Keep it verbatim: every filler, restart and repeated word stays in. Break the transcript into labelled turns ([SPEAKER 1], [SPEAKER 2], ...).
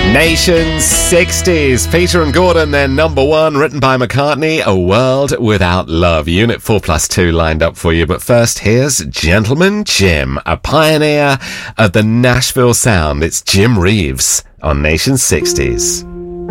[SPEAKER 1] Nation sixties. Peter and Gordon, their number one, written by McCartney, A World Without Love. Unit four plus two lined up for you. But first, here's Gentleman Jim, a pioneer of the Nashville sound. It's Jim Reeves on Nation sixties.